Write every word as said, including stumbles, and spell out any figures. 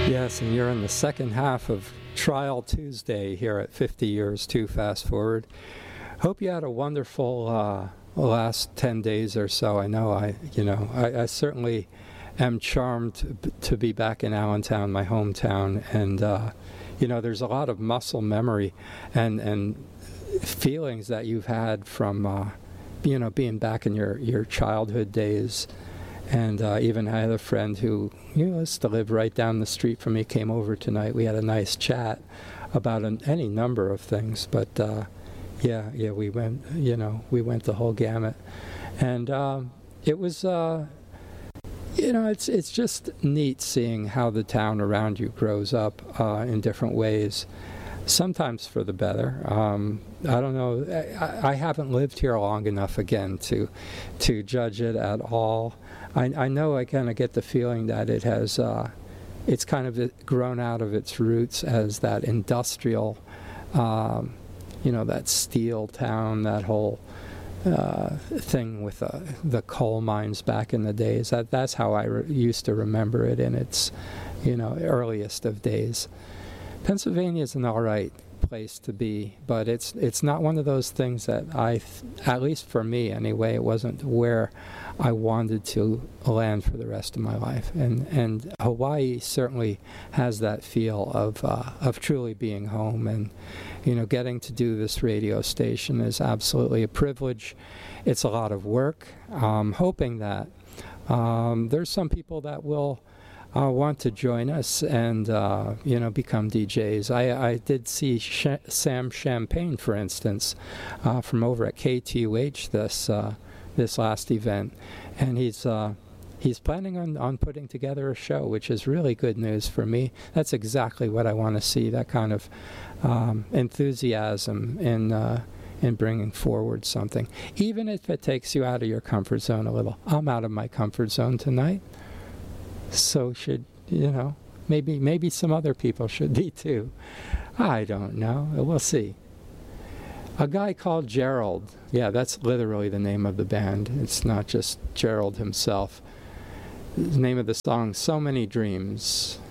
Yes, and you're in the second half of Trial Tuesday here at fifty Years to Fast Forward. Hope you had a wonderful uh, last ten days or so. I know I, you know, I, I certainly am charmed to, to be back in Allentown, my hometown, and uh, you know, there's a lot of muscle memory and and feelings that you've had from, uh, you know, being back in your your childhood days. And uh, even I had a friend who, you know, used to live right down the street from me, came over tonight. We had a nice chat about an, any number of things. But, uh, yeah, yeah, we went, you know, we went the whole gamut. And um, it was, uh, you know, it's it's just neat seeing how the town around you grows up uh, in different ways, sometimes for the better. Um, I don't know. I, I haven't lived here long enough, again, to to judge it at all. I, I know I kind of get the feeling that it has, uh, it's kind of grown out of its roots as that industrial, um, you know, that steel town, that whole uh, thing with uh, the coal mines back in the days. That that's how I re- used to remember it in its, you know, earliest of days. Pennsylvania is an all right place to be, but it's it's not one of those things that I, at least for me anyway, it wasn't where I wanted to land for the rest of my life. And and Hawaii certainly has that feel of uh, of truly being home. And you know, getting to do this radio station is absolutely a privilege. It's a lot of work. Um, hoping that um, there's some people that will Uh, want to join us and, uh, you know, become D Js. I, I did see Sh- Sam Champagne, for instance, uh, from over at K T U H this uh, this last event, and he's uh, he's planning on, on putting together a show, which is really good news for me. That's exactly what I want to see, that kind of um, enthusiasm in uh, in bringing forward something, even if it takes you out of your comfort zone a little. I'm out of my comfort zone tonight. So should, you know, maybe maybe some other people should be too. I don't know. We'll see. A guy called Gerald. Yeah, that's literally the name of the band. It's not just Gerald himself. The name of the song, So Many Dreams.